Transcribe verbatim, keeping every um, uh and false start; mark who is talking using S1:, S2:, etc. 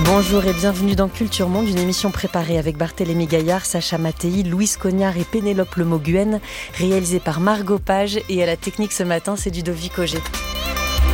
S1: Bonjour et bienvenue dans Culture Monde, une émission préparée avec Barthélémy Gaillard, Sacha Mattei, Louise Cognard et Pénélope Lemoguen, réalisée par Margot Page, et à la technique ce matin c'est Ludovic Auger.